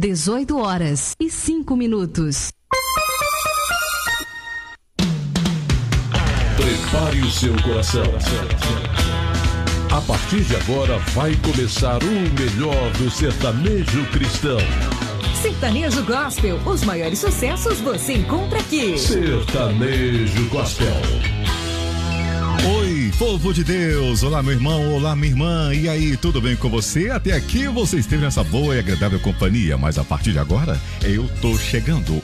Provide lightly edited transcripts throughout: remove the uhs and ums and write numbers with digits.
18h05. Prepare o seu coração. A partir de agora vai começar o melhor do sertanejo cristão. Sertanejo Gospel, os maiores sucessos você encontra aqui. Sertanejo Gospel. Oi, povo de Deus, olá meu irmão, olá minha irmã, e aí, tudo bem com você? Até aqui você esteve nessa boa e agradável companhia, mas a partir de agora, eu tô chegando,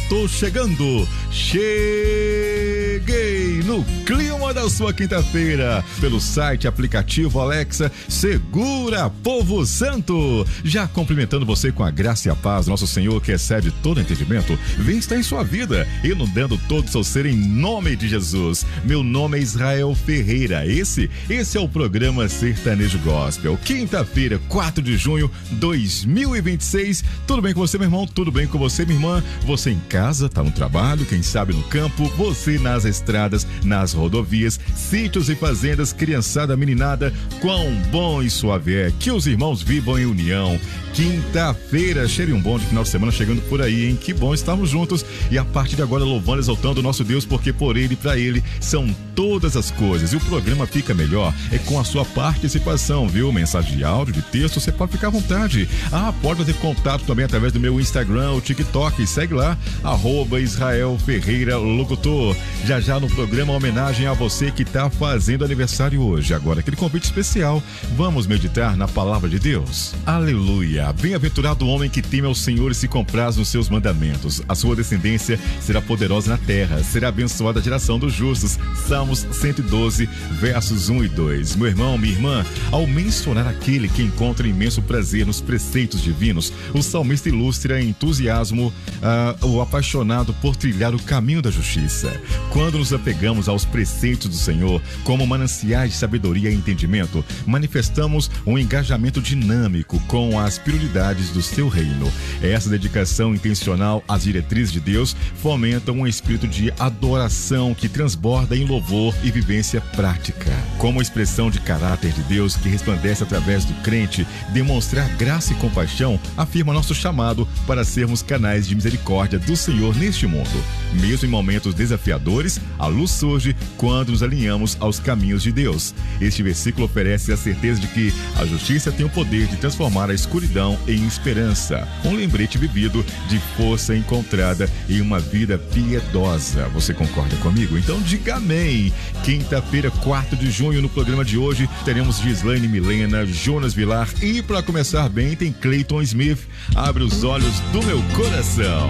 cheguei no clima da sua quinta-feira, pelo site, aplicativo Alexa, segura povo santo, já cumprimentando você com a graça e a paz do nosso Senhor que excede todo entendimento, vem estar em sua vida, inundando todo o seu ser em nome de Jesus. Meu nome é Israel Ferreira, esse é o programa Sertanejo Gospel, quinta-feira, 4 de junho, 2026, tudo bem com você, meu irmão? Tudo bem com você, minha irmã? Você em casa, tá no trabalho, quem sabe no campo, você nas estradas, nas rodovias, sítios e fazendas, criançada, meninada, quão bom e suave é que os irmãos vivam em união. Quinta-feira, cheire um bom de final de semana chegando por aí, hein? Que bom estarmos juntos e a partir de agora louvando, exaltando o nosso Deus, porque por Ele e pra Ele são todas as coisas. E o programa fica melhor com a sua participação, viu? Mensagem de áudio, de texto, você pode ficar à vontade. Pode fazer contato também através do meu Instagram, o TikTok, segue lá, @Israel Ferreira Locutor. Já no programa, homenagem a você que tá fazendo aniversário hoje. Agora, aquele convite especial, vamos meditar na palavra de Deus. Aleluia! Bem-aventurado o homem que teme ao Senhor e se compraz nos seus mandamentos. A sua descendência será poderosa na terra, será abençoada a geração dos justos. Salmos 112, versos 1 e 2. Meu irmão, minha irmã, ao mencionar aquele que encontra imenso prazer nos preceitos divinos, o salmista ilustra em entusiasmo o apaixonado por trilhar o caminho da justiça. Quando nos apegamos aos preceitos do Senhor, como mananciais de sabedoria e entendimento, manifestamos um engajamento dinâmico com as prioridades do seu reino. Essa dedicação intencional às diretrizes de Deus fomenta um espírito de adoração que transborda em louvor e vivência prática. Como expressão de caráter de Deus que resplandece através do crente, demonstrar graça e compaixão afirma nosso chamado para sermos canais de misericórdia do Senhor neste mundo. Mesmo em momentos desafiadores, a luz surge quando nos alinhamos aos caminhos de Deus. Este versículo oferece a certeza de que a justiça tem o poder de transformar a escuridão em esperança. Um lembrete vivido de força encontrada em uma vida piedosa. Você concorda comigo? Então diga amém. Quinta-feira, 4 de junho, no programa de hoje, teremos Gislaine Milena, Jonas Vilar e, para começar bem, tem Clayton Smith. Abre os olhos do meu coração.